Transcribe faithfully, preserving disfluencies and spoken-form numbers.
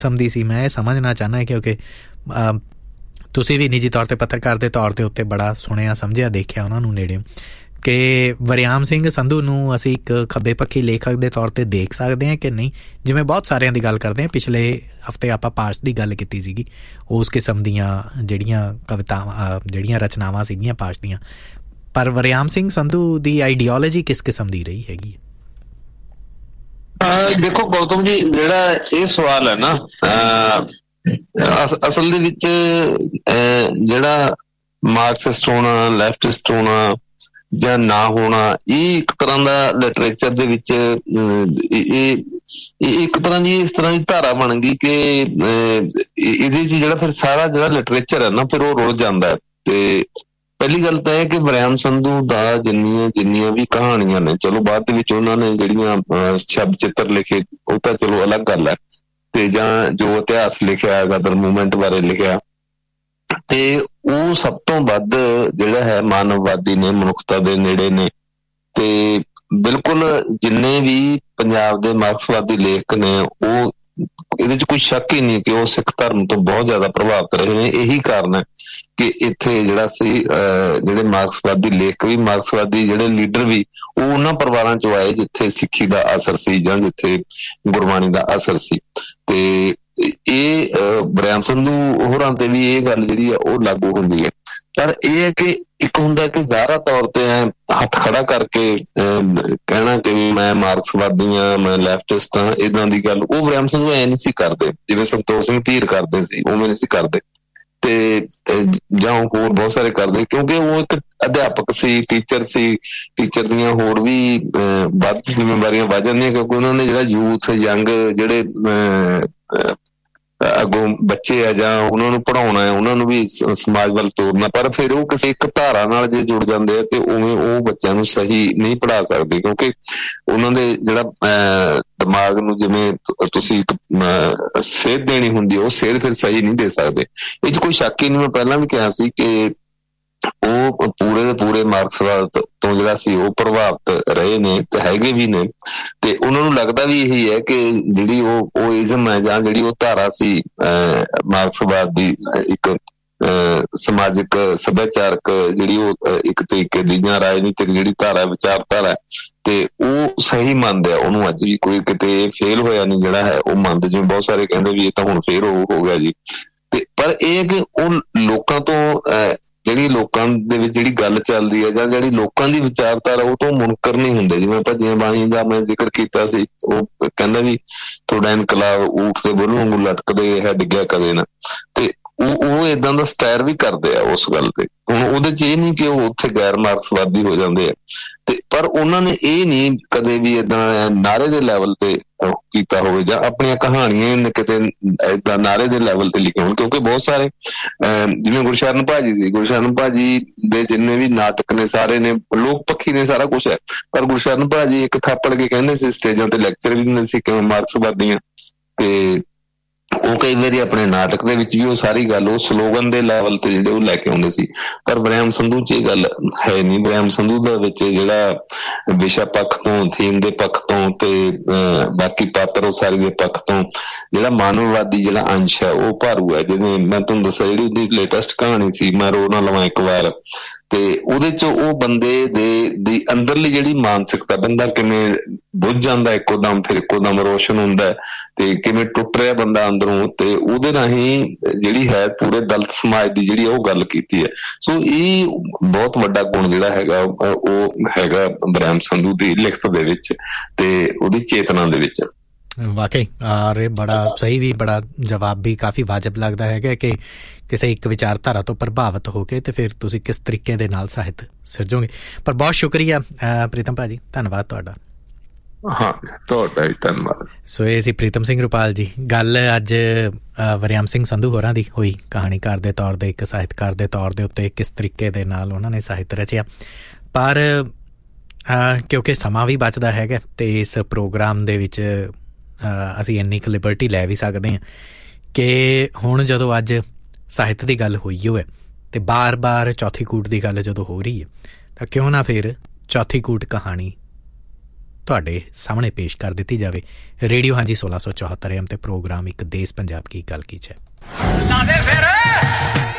ਸਮਝਦੀ ਸੀ। ਮੈਂ ਇਹ ਸਮਝਣਾ ਚਾਹੁੰਦਾ ਕਿਉਂਕਿ ਤੁਸੀਂ ਵੀ ਨਿੱਜੀ ਤੌਰ 'ਤੇ ਪੱਤਰਕਾਰ ਦੇ ਤੌਰ ਦੇ ਉੱਤੇ ਬੜਾ ਸੁਣਿਆ, ਸਮਝਿਆ, ਦੇਖਿਆ ਉਹਨਾਂ ਨੂੰ ਨੇੜੇ, ਕਿ ਵਰਿਆਮ ਸਿੰਘ ਸੰਧੂ ਨੂੰ ਅਸੀਂ ਇੱਕ ਖੱਬੇ ਪੱਖੀ ਲੇਖਕ ਦੇ ਤੌਰ 'ਤੇ ਦੇਖ ਸਕਦੇ ਹਾਂ ਕਿ ਨਹੀਂ। ਜਿਵੇਂ ਬਹੁਤ ਸਾਰਿਆਂ ਦੀ ਗੱਲ ਕਰਦੇ ਹਾਂ, ਪਿਛਲੇ ਹਫ਼ਤੇ ਆਪਾਂ ਪਾਸ਼ ਦੀ ਗੱਲ ਕੀਤੀ ਸੀਗੀ, ਉਸ ਕਿਸਮ ਦੀਆਂ ਜਿਹੜੀਆਂ ਕਵਿਤਾਵਾਂ, ਜਿਹੜੀਆਂ ਰਚਨਾਵਾਂ ਸੀਗੀਆਂ ਪਾਸ਼ ਦੀਆਂ, ਪਰ ਵਰਿਆਮ ਸਿੰਘ ਸੰਧੂ ਦੀ ਆਈਡੀਓਲੋਜੀ ਕਿਸ ਕਿਸਮ ਦੀ ਰਹੀ ਹੈਗੀ? ਦੇਖੋ ਗੌਤਮ ਜੀ, ਜਿਹੜਾ ਇਹ ਸਵਾਲ ਹੈ ਨਾ, ਅਸਲ ਦੇ ਵਿੱਚ ਜਿਹੜਾ ਮਾਰਕਸਿਸਟ ਹੋਣਾ, ਲੈਫਟਿਸਟ ਹੋਣਾ ਜਾਂ ਨਾ ਹੋਣਾ, ਇਹ ਇੱਕ ਤਰ੍ਹਾਂ ਦਾ ਲਿਟਰੇਚਰ ਦੇ ਵਿੱਚ ਇਹ ਇੱਕ ਤਰ੍ਹਾਂ ਦੀ ਇਸ ਤਰ੍ਹਾਂ ਦੀ ਧਾਰਾ ਬਣ ਗਈ ਕਿ ਇਹਦੇ 'ਚ ਜਿਹੜਾ ਫਿਰ ਸਾਰਾ ਜਿਹੜਾ ਲਿਟਰੇਚਰ ਹੈ ਨਾ, ਫਿਰ ਉਹ ਰੁਲ ਜਾਂਦਾ ਹੈ। ਤੇ ਪਹਿਲੀ ਗੱਲ ਤਾਂ ਇਹ ਕਿ ਵਰਿਆਮ ਸੰਧੂ ਦਾ ਜਿੰਨੀਆਂ ਜਿੰਨੀਆਂ ਵੀ ਕਹਾਣੀਆਂ ਨੇ, ਚਲੋ ਬਾਅਦ ਦੇ ਵਿੱਚ ਉਹਨਾਂ ਨੇ ਜਿਹੜੀਆਂ ਸ਼ਬਦ ਚਿੱਤਰ ਲਿਖੇ ਉਹ ਤਾਂ ਚਲੋ ਅਲੱਗ ਗੱਲ ਹੈ, ਤੇ ਜਾਂ ਜੋ ਇਤਿਹਾਸ ਲਿਖਿਆ, ਗਦਰ ਮੂਵਮੈਂਟ ਬਾਰੇ ਲਿਖਿਆ, ਤੇ ਉਹ ਸਭ ਤੋਂ ਵੱਧ ਜਿਹੜਾ ਹੈ ਮਾਨਵਵਾਦੀ ਨੇ, ਮਨੁੱਖਤਾ ਦੇ ਨੇੜੇ ਨੇ। ਤੇ ਬਿਲਕੁਲ ਜਿੰਨੇ ਵੀ ਪੰਜਾਬ ਦੇ ਮਾਰਕਸਵਾਦੀ ਲੇਖਕ ਨੇ, ਉਹ ਇਹਦੇ 'ਚ ਕੋਈ ਸ਼ੱਕ ਹੀ ਨਹੀਂ ਕਿ ਉਹ ਸਿੱਖ ਧਰਮ ਤੋਂ ਬਹੁਤ ਜ਼ਿਆਦਾ ਪ੍ਰਭਾਵਿਤ ਰਹੇ ਨੇ। ਇਹੀ ਕਾਰਨ ਹੈ ਕਿ ਇੱਥੇ ਜਿਹੜਾ ਸੀ ਜਿਹੜੇ ਮਾਰਕਸਵਾਦੀ ਲੇਖਕ ਵੀ, ਮਾਰਕਸਵਾਦੀ ਜਿਹੜੇ ਲੀਡਰ ਵੀ, ਉਹ ਉਹਨਾਂ ਪਰਿਵਾਰਾਂ 'ਚੋਂ ਆਏ ਜਿੱਥੇ ਸਿੱਖੀ ਦਾ ਅਸਰ ਸੀ ਜਾਂ ਜਿੱਥੇ ਗੁਰਬਾਣੀ ਦਾ ਅਸਰ ਸੀ। ਤੇ ਇਹ ਵਰਿਆਮ ਸੰਧੂ ਹੋਰਾਂ ਤੇ ਵੀ ਇਹ ਗੱਲ ਜਿਹੜੀ ਆ ਉਹ ਲਾਗੂ ਹੁੰਦੀ ਹੈ। ਪਰ ਇਹ ਹੈ ਕਿ ਇੱਕ ਹੁੰਦਾ ਕਿ ਜ਼ਾਹਰਾ ਤੌਰ ਤੇ ਹੱਥ ਖੜਾ ਕਰਕੇ ਕਹਿਣਾ ਕਿ ਮੈਂ ਮਾਰਕਸਵਾਦੀ ਹਾਂ, ਮੈਂ ਲੈਫਟਿਸਟ ਹਾਂ, ਏਦਾਂ ਦੀ ਗੱਲ ਉਹ ਵਰਿਆਮ ਸੰਧੂ ਐ ਨਹੀਂ ਸੀ ਕਰਦੇ, ਜਿਵੇਂ ਸੰਤੋਖ ਸਿੰਘ ਧੀਰ ਕਰਦੇ ਸੀ, ਉਵੇਂ ਨਹੀਂ ਸੀ ਕਰਦੇ, ਤੇ ਜਾਂ ਹੋਰ ਬਹੁਤ ਸਾਰੇ ਕਰਦੇ, ਕਿਉਂਕਿ ਉਹ ਇੱਕ ਅਧਿਆਪਕ ਸੀ, ਟੀਚਰ ਸੀ। ਟੀਚਰ ਦੀਆਂ ਹੋਰ ਵੀ ਵੱਧ ਜ਼ਿੰਮੇਵਾਰੀਆਂ ਵੱਧ ਜਾਂਦੀਆਂ, ਕਿਉਂਕਿ ਉਹਨਾਂ ਨੇ ਜਿਹੜਾ ਯੂਥ, ਯੰਗ ਜਿਹੜੇ ਅੱਗੋਂ ਬੱਚੇ ਆ ਜਾਂ ਉਹਨਾਂ ਨੂੰ ਪੜ੍ਹਾਉਣਾ ਹੈ, ਉਹਨਾਂ ਨੂੰ ਵੀ ਸਮਾਜ ਵੱਲ ਤੋਰਨਾ। ਪਰ ਫਿਰ ਉਹ ਕਿਸੇ ਇੱਕ ਧਾਰਾ ਨਾਲ ਜੇ ਜੁੜ ਜਾਂਦੇ ਆ ਤੇ ਉਵੇਂ ਉਹ ਬੱਚਿਆਂ ਨੂੰ ਸਹੀ ਨਹੀਂ ਪੜ੍ਹਾ ਸਕਦੇ, ਕਿਉਂਕਿ ਉਹਨਾਂ ਦੇ ਜਿਹੜਾ ਦਿਮਾਗ ਨੂੰ ਜਿਵੇਂ ਤੁਸੀਂ ਇੱਕ ਸੇਧ ਦੇਣੀ ਹੁੰਦੀ, ਉਹ ਸੇਧ ਫਿਰ ਸਹੀ ਨਹੀਂ ਦੇ ਸਕਦੇ। ਇਹ 'ਚ ਕੋਈ ਸ਼ੱਕ ਹੀ ਨਹੀਂ। ਮੈਂ ਪਹਿਲਾਂ ਵੀ ਕਿਹਾ ਸੀ ਕਿ ਉਹ ਪੂਰੇ ਦੇ ਪੂਰੇ ਮਾਰਕਸਵਾਦ ਤੋਂ ਜਿਹੜਾ ਸੀ ਉਹ ਪ੍ਰਭਾਵਿਤ ਰਹੇ ਨੇ ਤੇ ਹੈਗੇ ਵੀ ਨੇ, ਤੇ ਉਹਨਾਂ ਨੂੰ ਲੱਗਦਾ ਵੀ ਇਹੀ ਹੈ ਕਿ ਜਿਹੜੀ ਉਹ ਉਹ ਇਜ਼ਮ ਹੈ ਜਾਂ ਜਿਹੜੀ ਉਹ ਧਾਰਾ ਸੀ ਮਾਰਕਸਵਾਦ ਦੀ, ਇੱਕ ਸਮਾਜਿਕ ਸੱਭਿਆਚਾਰਕ ਜਿਹੜੀ ਉਹ ਇੱਕ ਤਰੀਕੇ ਦੀ ਜਾਂ ਰਾਜਨੀਤਿਕ ਜਿਹੜੀ ਧਾਰਾ, ਵਿਚਾਰਧਾਰਾ, ਤੇ ਉਹ ਸਹੀ ਮੰਨਦੇ ਆ ਉਹਨੂੰ। ਅੱਜ ਵੀ ਕੋਈ ਕਿਤੇ ਫੇਲ ਹੋਇਆ ਨਹੀਂ ਜਿਹੜਾ ਹੈ ਉਹ ਮੰਨਦੇ, ਜਿਵੇਂ ਬਹੁਤ ਸਾਰੇ ਕਹਿੰਦੇ ਵੀ ਇਹ ਤਾਂ ਹੁਣ ਫੇਰ ਹੋ ਗਿਆ ਜੀ। ਤੇ ਪਰ ਇਹ ਕਿ ਉਹ ਲੋਕਾਂ ਤੋਂ ਜਿਹੜੀ ਲੋਕਾਂ ਦੇ ਵਿੱਚ ਜਿਹੜੀ ਗੱਲ ਚੱਲਦੀ ਹੈ ਜਾਂ ਜਿਹੜੀ ਲੋਕਾਂ ਦੀ ਵਿਚਾਰਧਾਰਾ, ਉਹ ਤੋਂ ਮੁਨਕਰ ਨਹੀਂ ਹੁੰਦੇ। ਜਿਵੇਂ ਆਪਾਂ ਜਿਵੇਂ ਬਾਣੀ ਦਾ ਮੈਂ ਜ਼ਿਕਰ ਕੀਤਾ ਸੀ, ਉਹ ਕਹਿੰਦਾ ਵੀ ਤੁਹਾਡਾ ਇਨਕਲਾਬ ਊਠ ਦੇ ਬੁੱਲ ਵਾਂਗੂ ਲਟਕਦੇ ਹੈ, ਡਿੱਗਿਆ ਕਦੇ ਨਾ। ਤੇ ਉਹ ਉਹ ਏਦਾਂ ਦਾ ਸਟੈਰ ਵੀ ਕਰਦੇ ਆ ਉਸ ਗੱਲ ਤੇ। ਹੁਣ ਉਹਦੇ 'ਚ ਇਹ ਨਹੀਂ ਕਿ ਉਹ ਉੱਥੇ ਗੈਰ ਮਾਰਕਸਵਾਦੀ ਹੋ ਜਾਂਦੇ ਆ, ਤੇ ਪਰ ਉਹਨਾਂ ਨੇ ਇਹ ਨਹੀਂ ਕਦੇ ਵੀ ਏਦਾਂ ਨਾਅਰੇ ਦੇ ਲੈਵਲ ਤੇ ਕੀਤਾ ਹੋਵੇ ਜਾਂ ਆਪਣੀਆਂ ਕਹਾਣੀਆਂ ਕਿਤੇ ਏਦਾਂ ਨਾਅਰੇ ਦੇ ਲੈਵਲ ਤੇ ਲਿਖੇ ਹੋਣ। ਕਿਉਂਕਿ ਬਹੁਤ ਸਾਰੇ ਜਿਵੇਂ ਗੁਰਸ਼ਰਨ ਭਾਜੀ ਸੀ, ਗੁਰਸ਼ਰਨ ਭਾਜੀ ਦੇ ਜਿੰਨੇ ਵੀ ਨਾਟਕ ਨੇ ਸਾਰੇ ਨੇ ਲੋਕ ਪੱਖੀ ਨੇ, ਸਾਰਾ ਕੁਛ ਹੈ, ਪਰ ਗੁਰਸ਼ਰਨ ਭਾਜੀ ਇੱਕ ਥਾਪੜ ਕੇ ਕਹਿੰਦੇ ਸੀ ਸਟੇਜਾਂ ਤੇ ਲੈਕਚਰ ਵੀ ਦਿੰਦੇ ਸੀ ਕਿਵੇਂ ਮਾਰਕਸਵਾਦੀਆਂ, ਤੇ ਉਹ ਕਈ ਵਾਰੀ ਆਪਣੇ ਨਾਟਕ ਦੇ ਵਿੱਚ ਵੀ ਉਹ ਸਾਰੀ ਗੱਲ ਉਹ ਸਲੋਗਨ ਦੇ ਲੈਵਲ ਤੇ ਜਿਹੜੇ ਉਹ ਲੈ ਕੇ ਆਉਂਦੇ ਸੀ। ਪਰ ਵਰਿਆਮ ਸੰਧੂ 'ਚ ਇਹ ਗੱਲ ਹੈ ਨਹੀਂ। ਵਰਿਆਮ ਸੰਧੂ ਦਾ ਵਿੱਚ ਜਿਹੜਾ ਵਿਸ਼ਾ ਪੱਖ ਤੋਂ, ਥੀਮ ਦੇ ਪੱਖ ਤੋਂ ਤੇ ਬਾਕੀ ਪਾਤਰ ਉਸਾਰੀ ਦੇ ਪੱਖ ਤੋਂ ਜਿਹੜਾ ਮਾਨਵਵਾਦੀ ਜਿਹੜਾ ਅੰਸ਼ ਹੈ ਉਹ ਭਾਰੂ ਹੈ। ਜਿਵੇਂ ਮੈਂ ਤੁਹਾਨੂੰ ਦੱਸਿਆ ਜਿਹੜੀ ਉਹਦੀ ਲੇਟੈਸਟ ਕਹਾਣੀ ਸੀ ਮੈਂ ਰੋ ਨਾ ਲਵਾਂ ਇੱਕ ਵਾਰ, ਤੇ ਉਹਦੇ 'ਚ ਉਹ ਬੰਦੇ ਦੇ ਦੀ ਅੰਦਰਲੀ ਜਿਹੜੀ ਮਾਨਸਿਕਤਾ, ਬੰਦਾ ਕਿਵੇਂ ਬੁੱਝ ਜਾਂਦਾ ਇੱਕੋ ਦਮ, ਫਿਰ ਇੱਕੋ ਦਮ ਰੋਸ਼ਨ ਹੁੰਦਾ, ਤੇ ਕਿਵੇਂ ਟੁੱਟ ਰਿਹਾ ਬੰਦਾ ਅੰਦਰੋਂ, ਤੇ ਉਹਦੇ ਰਾਹੀਂ ਜਿਹੜੀ ਹੈ ਪੂਰੇ ਦਲਿਤ ਸਮਾਜ ਦੀ ਜਿਹੜੀ ਉਹ ਗੱਲ ਕੀਤੀ ਹੈ। ਸੋ ਇਹ ਬਹੁਤ ਵੱਡਾ ਗੁਣ ਜਿਹੜਾ ਹੈਗਾ ਉਹ ਹੈਗਾ ਵਰਿਆਮ ਸੰਧੂ ਦੀ ਲਿਖਤ ਦੇ ਵਿੱਚ ਤੇ ਉਹਦੀ ਚੇਤਨਾ ਦੇ ਵਿੱਚ। ਵਾਕਈ ਔਰ ਬੜਾ ਸਹੀ ਵੀ, ਬੜਾ ਜਵਾਬ ਵੀ ਕਾਫੀ ਵਾਜਬ ਲੱਗਦਾ ਹੈਗਾ ਕਿ ਕਿਸੇ ਇੱਕ ਵਿਚਾਰਧਾਰਾ ਤੋਂ ਪ੍ਰਭਾਵਿਤ ਹੋ ਕੇ ਤੇ ਫਿਰ ਤੁਸੀਂ ਕਿਸ ਤਰੀਕੇ ਦੇ ਨਾਲ ਸਾਹਿਤ ਸਿਰਜੋਗੇ। ਪਰ ਬਹੁਤ ਸ਼ੁਕਰੀਆ ਪ੍ਰੀਤਮ ਭਾਜੀ, ਧੰਨਵਾਦ ਤੁਹਾਡਾ। ਹਾਂ, ਤੁਹਾਡਾ ਵੀ ਧੰਨਵਾਦ। ਸੋ ਇਹ ਸੀ ਪ੍ਰੀਤਮ ਸਿੰਘ ਰੁਪਾਲ ਜੀ। ਗੱਲ ਅੱਜ ਵਰਿਆਮ ਸਿੰਘ ਸੰਧੂ ਹੋਰਾਂ ਦੀ ਹੋਈ, ਕਹਾਣੀਕਾਰ ਦੇ ਤੌਰ 'ਤੇ, ਇੱਕ ਸਾਹਿਤਕਾਰ ਦੇ ਤੌਰ ਦੇ ਉੱਤੇ ਕਿਸ ਤਰੀਕੇ ਦੇ ਨਾਲ ਉਹਨਾਂ ਨੇ ਸਾਹਿਤ ਰਚਿਆ। ਪਰ ਕਿਉਂਕਿ ਸਮਾਂ ਵੀ ਬਚਦਾ ਹੈਗਾ ਅਤੇ ਇਸ ਪ੍ਰੋਗਰਾਮ ਦੇ ਵਿੱਚ ਅਸੀਂ ਇੰਨੀ ਕੁ ਲਿਬਰਟੀ ਲੈ ਵੀ ਸਕਦੇ ਹਾਂ ਕਿ ਹੁਣ ਜਦੋਂ ਅੱਜ ਸਾਹਿਤ ਦੀ ਗੱਲ ਹੋਈ ਹੋਵੇ ਅਤੇ ਬਾਰ ਬਾਰ ਚੌਥੀ ਕੂਟ ਦੀ ਗੱਲ ਜਦੋਂ ਹੋ ਰਹੀ ਹੈ ਤਾਂ ਕਿਉਂ ਨਾ ਫਿਰ ਚੌਥੀ ਕੂਟ ਕਹਾਣੀ ਤੁਹਾਡੇ ਸਾਹਮਣੇ ਪੇਸ਼ ਕਰ ਦਿੱਤੀ ਜਾਵੇ। ਰੇਡੀਓ ਹਾਂਜੀ ਸੋਲਾਂ ਸੌ ਚੌਹੱਤਰ ਐਮ ਤੇ ਪ੍ਰੋਗਰਾਮ ਇੱਕ ਦੇਸ ਪੰਜਾਬ ਕੀ ਗੱਲ ਕੀ ਹੈ।